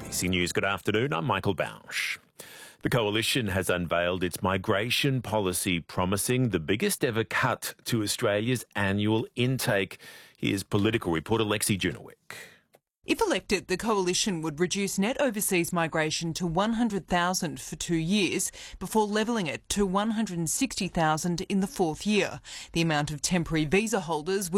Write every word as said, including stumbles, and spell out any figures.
A B C News, good afternoon. I'm Michael Bausch. The Coalition has unveiled its migration policy, promising the biggest ever cut to Australia's annual intake. Here's political reporter Lexi Junowick. If elected, the Coalition would reduce net overseas migration to one hundred thousand for two years before levelling it to one hundred sixty thousand in the fourth year. The amount of temporary visa holders would